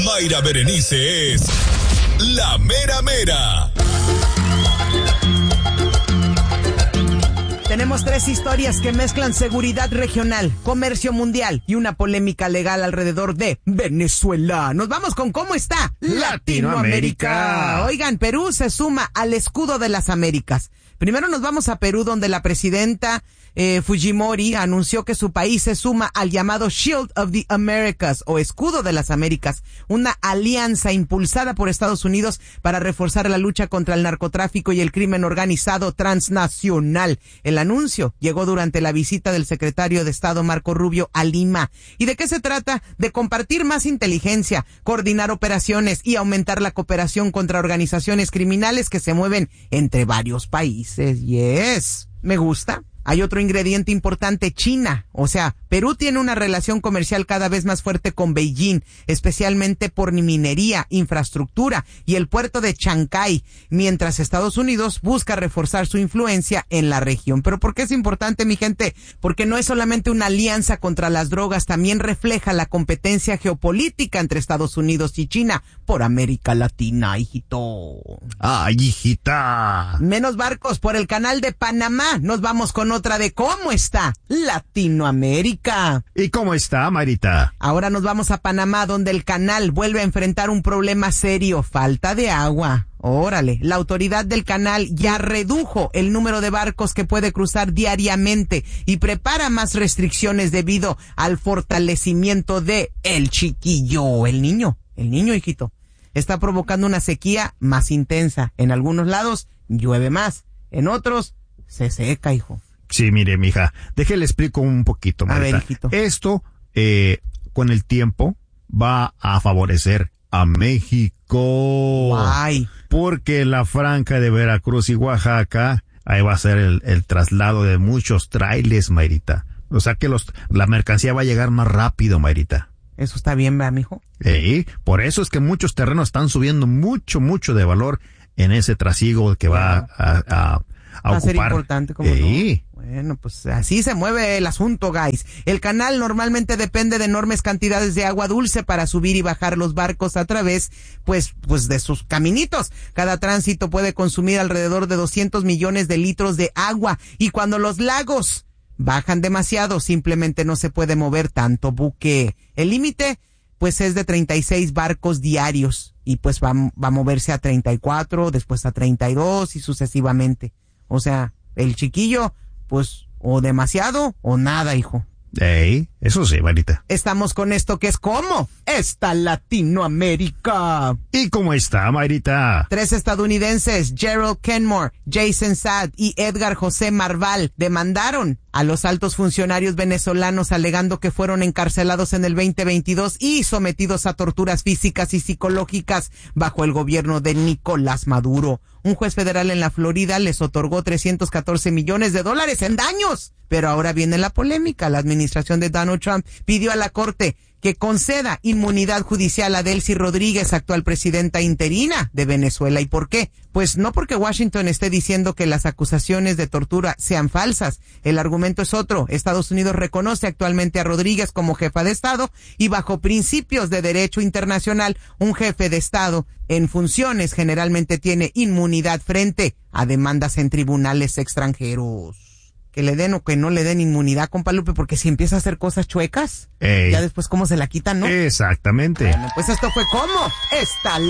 Mayra Berenice es la mera mera. Tenemos 3 historias que mezclan seguridad regional, comercio mundial y una polémica legal alrededor de Venezuela. Nos vamos con cómo está Latinoamérica. Oigan, Perú se suma al escudo de las Américas. Primero nos vamos a Perú, donde la presidenta Fujimori anunció que su país se suma al llamado Shield of the Americas o Escudo de las Américas, una alianza impulsada por Estados Unidos para reforzar la lucha contra el narcotráfico y el crimen organizado transnacional. El anuncio llegó durante la visita del secretario de Estado Marco Rubio a Lima. ¿Y de qué se trata? De compartir más inteligencia, coordinar operaciones y aumentar la cooperación contra organizaciones criminales que se mueven entre varios países. Yes, me gusta. Hay otro ingrediente importante, China. O sea, Perú tiene una relación comercial cada vez más fuerte con Beijing, especialmente por minería, infraestructura y el puerto de Chancay, mientras Estados Unidos busca reforzar su influencia en la región. ¿Pero por qué es importante, mi gente? Porque no es solamente una alianza contra las drogas, también refleja la competencia geopolítica entre Estados Unidos y China por América Latina, hijito. ¡Ay, hijita! Menos barcos por el canal de Panamá. Nos vamos con otra de cómo está Latinoamérica. ¿Y cómo está, Marita? Ahora nos vamos a Panamá, donde el canal vuelve a enfrentar un problema serio, falta de agua. Órale, la autoridad del canal ya redujo el número de barcos que puede cruzar diariamente y prepara más restricciones debido al fortalecimiento de el chiquillo, el niño, hijito. Está provocando una sequía más intensa. En algunos lados llueve más, en otros se seca, hijo. Sí, mire, mija, déjale explico un poquito, Marita. A ver, hijito. Esto, con el tiempo, va a favorecer a México. Guay. Porque la franja de Veracruz y Oaxaca, ahí va a ser el traslado de muchos trailers, Marita. O sea que la mercancía va a llegar más rápido, Marita. Eso está bien, ¿verdad, mijo? Por eso es que muchos terrenos están subiendo mucho de valor en ese trasiego que va a va a ser ocupar. Importante, como no. Bueno, pues así se mueve el asunto, guys. El canal normalmente depende de enormes cantidades de agua dulce para subir y bajar los barcos a través, pues de sus caminitos. Cada tránsito puede consumir alrededor de 200 millones de litros de agua, y cuando los lagos bajan demasiado, simplemente no se puede mover tanto buque. El límite, pues, es de 36 barcos diarios, y pues va a moverse a 34, después a 32 y sucesivamente. O sea, el chiquillo, pues, o demasiado o nada, hijo. Eso sí, Marita. Estamos con esto que es ¿cómo está Latinoamérica? ¿Y cómo está, Marita? 3 estadounidenses, Gerald Kenmore, Jason Saad y Edgar José Marval, demandaron a los altos funcionarios venezolanos alegando que fueron encarcelados en el 2022 y sometidos a torturas físicas y psicológicas bajo el gobierno de Nicolás Maduro. Un juez federal en la Florida les otorgó $314 millones en daños. Pero ahora viene la polémica. La administración de Donald Trump pidió a la Corte que conceda inmunidad judicial a Delcy Rodríguez, actual presidenta interina de Venezuela. ¿Y por qué? Pues no porque Washington esté diciendo que las acusaciones de tortura sean falsas. El argumento es otro. Estados Unidos reconoce actualmente a Rodríguez como jefa de Estado, y bajo principios de derecho internacional, un jefe de Estado en funciones generalmente tiene inmunidad frente a demandas en tribunales extranjeros. Que le den o que no le den inmunidad, compa Lupe, porque si empieza a hacer cosas chuecas, ya después cómo se la quitan, ¿no? Exactamente. Bueno, pues esto fue ¿cómo está